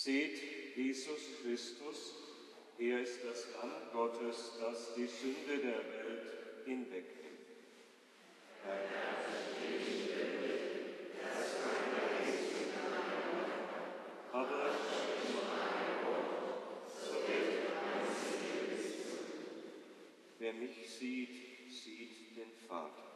Seht Jesus Christus, er ist das Lamm Gottes, das die Sünde der Welt hinwegnimmt. Aber wer mich sieht, sieht den Vater.